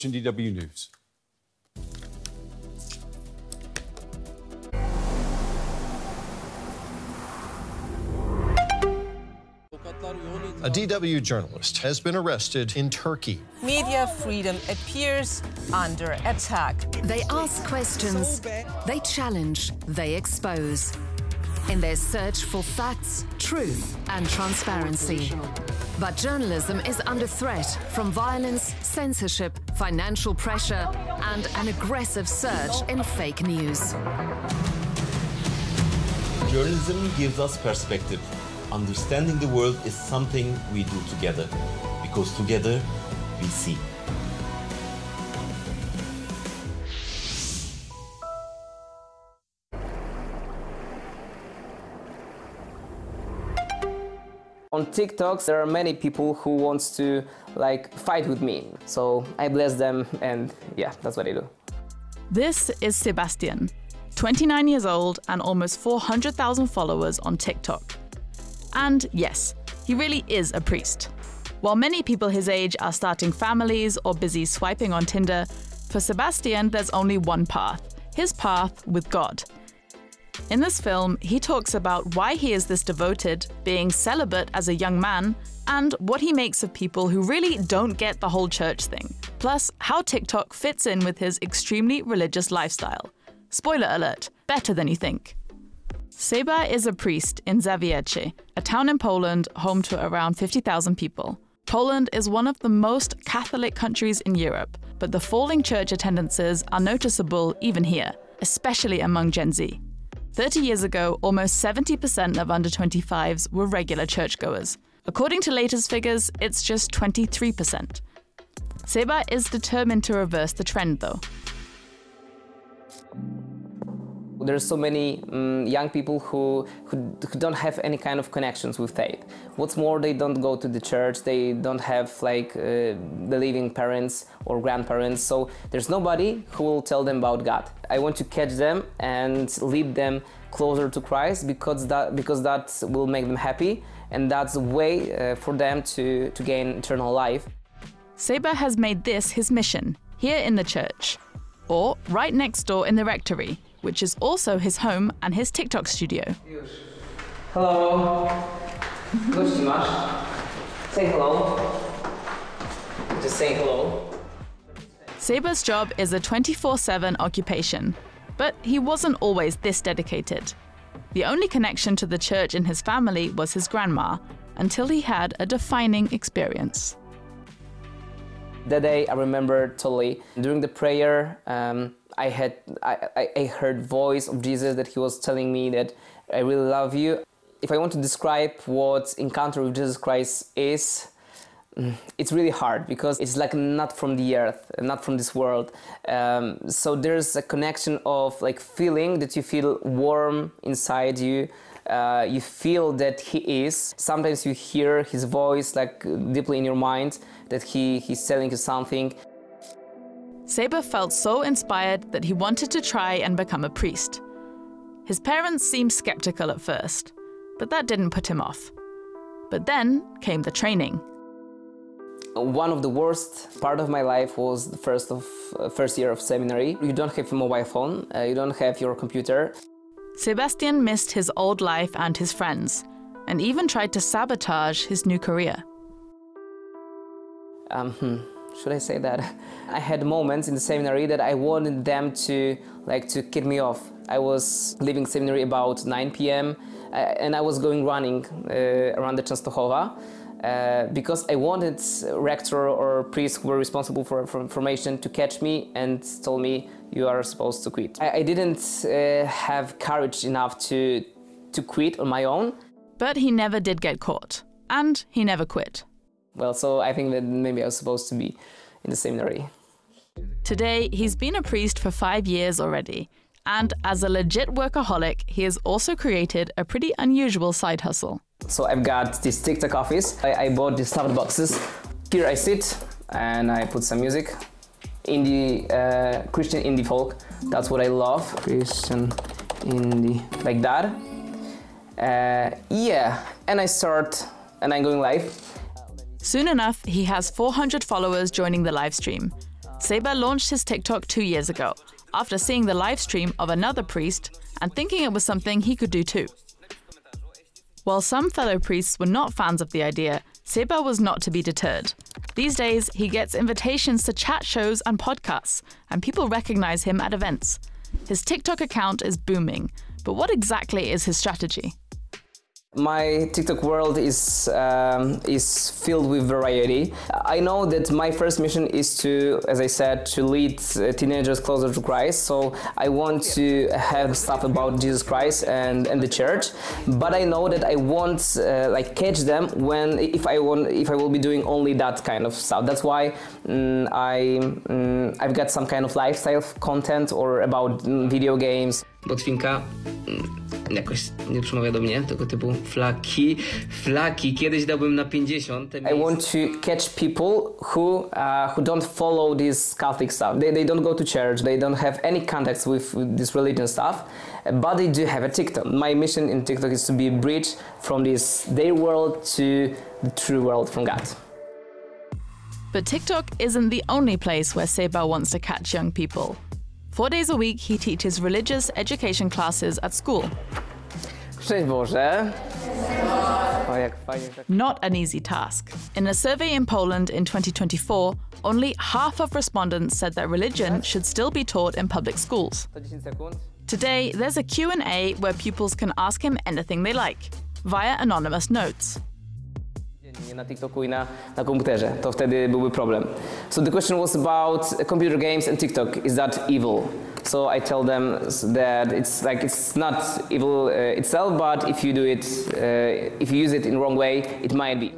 DW News. A DW journalist has been arrested in Turkey. Media freedom appears under attack. They ask questions, they challenge, they expose. In their search for facts, truth, and transparency. But journalism is under threat from violence, censorship, financial pressure, and an aggressive surge in fake news. Journalism gives us perspective. Understanding the world is something we do together, because together we see. On TikTok, there are many people who want to fight with me. So I bless them, and yeah, that's what I do. This is Sebastian, 29 years old and almost 400,000 followers on TikTok. And yes, he really is a priest. While many people his age are starting families or busy swiping on Tinder, for Sebastian there's only one path, his path with God. In this film, he talks about why he is this devoted, being celibate as a young man, and what he makes of people who really don't get the whole church thing. Plus, how TikTok fits in with his extremely religious lifestyle. Spoiler alert, better than you think. Seba is a priest in Zawiercie, a town in Poland home to around 50,000 people. Poland is one of the most Catholic countries in Europe, but the falling church attendances are noticeable even here, especially among Gen Z. 30 years ago, almost 70% of under-25s were regular churchgoers. According to latest figures, it's just 23%. Seba is determined to reverse the trend, though. There's so many young people who don't have any kind of connections with faith. What's more, they don't go to the church, they don't have believing parents or grandparents, so there's nobody who will tell them about God. I want to catch them and lead them closer to Christ because that will make them happy, and that's a way for them to gain eternal life. Seba has made this his mission, here in the church, or right next door in the rectory, which is also his home and his TikTok studio. Hello. Gości masz? Say hello. Just say hello. Seba's job is a 24/7 occupation, but he wasn't always this dedicated. The only connection to the church in his family was his grandma, until he had a defining experience. That day I remember totally. During the prayer, I heard voice of Jesus that he was telling me that I really love you. If I want to describe what encounter with Jesus Christ is, it's really hard because it's not from the earth, not from this world. So there's a connection of feeling that you feel warm inside you. You feel that he is. Sometimes you hear his voice deeply in your mind that he's telling you something. Seba felt so inspired that he wanted to try and become a priest. His parents seemed skeptical at first, but that didn't put him off. But then came the training. One of the worst part of my life was the first year of seminary. You don't have a mobile phone, you don't have your computer. Sebastian missed his old life and his friends, and even tried to sabotage his new career. Should I say that? I had moments in the seminary that I wanted them to kick me off. I was leaving seminary about 9 p.m. And I was going running around the Częstochowa because I wanted rector or priest who were responsible for formation to catch me and told me, you are supposed to quit. I didn't have courage enough to quit on my own. But he never did get caught, and he never quit. Well, so I think that maybe I was supposed to be in the seminary. Today, he's been a priest for 5 years already. And as a legit workaholic, he has also created a pretty unusual side hustle. So I've got this TikTok office. I bought these stuffed boxes. Here I sit and I put some music. Indie, Christian indie folk. That's what I love. Christian indie, like that. Yeah, and I start and I'm going live. Soon enough, he has 400 followers joining the live stream. Seba launched his TikTok 2 years ago, after seeing the live stream of another priest and thinking it was something he could do too. While some fellow priests were not fans of the idea, Seba was not to be deterred. These days, he gets invitations to chat shows and podcasts, and people recognize him at events. His TikTok account is booming, but what exactly is his strategy? My TikTok world is filled with variety. I know that my first mission is to, as I said, to lead teenagers closer to Christ. So I want to have stuff about Jesus Christ and the church. But I know that I won't catch them if I will be doing only that kind of stuff. That's why I've got some kind of lifestyle content or about video games. Botwinka jakoś nie przemawia do mnie, tylko typu flaki, kiedyś dałbym na 50. I want to catch people who don't follow this Catholic stuff. They don't go to church, they don't have any contacts with this religion stuff, but they do have a TikTok. My mission in TikTok is to be a bridge from their world to the true world from God. But TikTok isn't the only place where Seba wants to catch young people. 4 days a week, he teaches religious education classes at school. Cześć Boże. Not an easy task. In a survey in Poland in 2024, only half of respondents said that religion should still be taught in public schools. Today, there's a Q&A where pupils can ask him anything they like, via anonymous notes. Na TikToku i na komputerze, to wtedy byłby problem. So the question was about computer games and TikTok. Is that evil? So I tell them that it's not evil itself, but if you do it, if you use it in the wrong way, it might be.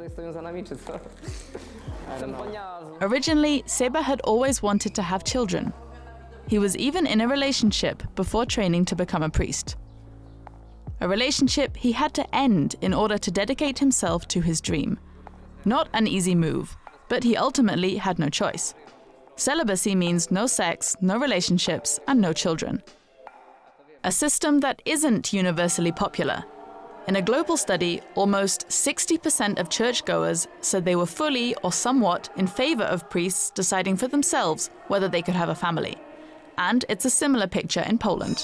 I don't know. Originally, Seba had always wanted to have children. He was even in a relationship before training to become a priest. A relationship he had to end in order to dedicate himself to his dream. Not an easy move, but he ultimately had no choice. Celibacy means no sex, no relationships, and no children. A system that isn't universally popular. In a global study, almost 60% of churchgoers said they were fully or somewhat in favor of priests deciding for themselves whether they could have a family. And it's a similar picture in Poland.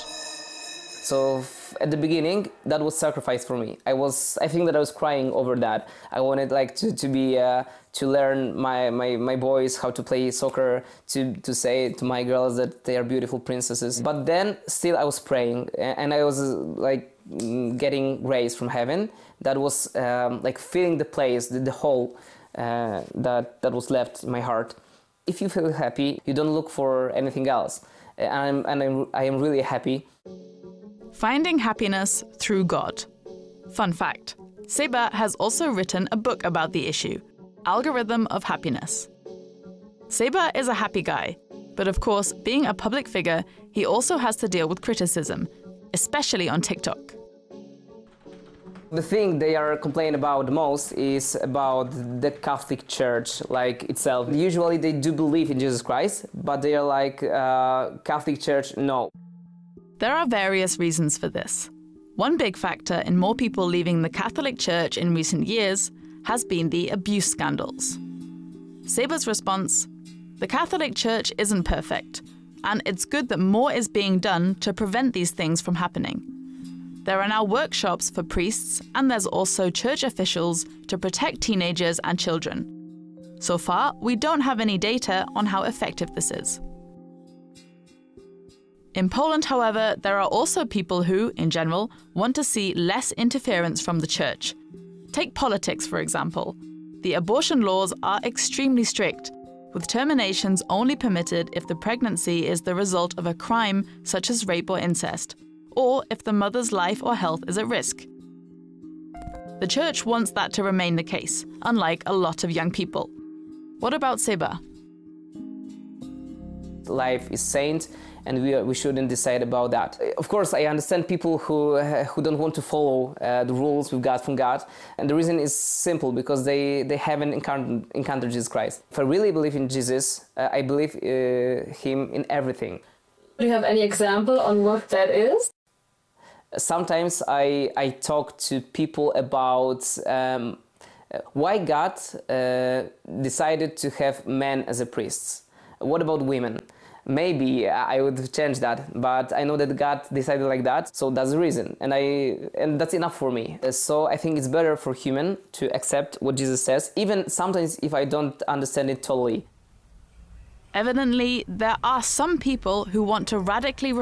So at the beginning, that was sacrifice for me. I think that I was crying over that. I wanted to learn my boys how to play soccer, to say to my girls that they are beautiful princesses. But then still I was praying, and I was getting grace from heaven. That was filling the place, the hole that was left in my heart. If you feel happy, you don't look for anything else. I am really happy. Finding happiness through God. Fun fact, Seba has also written a book about the issue, Algorithm of Happiness. Seba is a happy guy, but of course, being a public figure, he also has to deal with criticism, especially on TikTok. The thing they are complaining about the most is about the Catholic Church itself. Usually they do believe in Jesus Christ, but they are Catholic Church, no. There are various reasons for this. One big factor in more people leaving the Catholic Church in recent years has been the abuse scandals. Seba's response: the Catholic Church isn't perfect, and it's good that more is being done to prevent these things from happening. There are now workshops for priests, and there's also church officials to protect teenagers and children. So far, we don't have any data on how effective this is. In Poland, however, there are also people who, in general, want to see less interference from the church. Take politics, for example. The abortion laws are extremely strict, with terminations only permitted if the pregnancy is the result of a crime such as rape or incest, or if the mother's life or health is at risk. The church wants that to remain the case, unlike a lot of young people. What about Seba? Life is saint, and we shouldn't decide about that. Of course, I understand people who don't want to follow the rules we've got from God, and the reason is simple, because they haven't encountered Jesus Christ. If I really believe in Jesus, I believe him in everything. Do you have any example on what that is? Sometimes I talk to people about why God decided to have men as a priests. What about women? Maybe I would change that, but I know that God decided like that, so that's the reason, and that's enough for me. So I think it's better for human to accept what Jesus says, even sometimes if I don't understand it totally. Evidently, there are some people who want to radically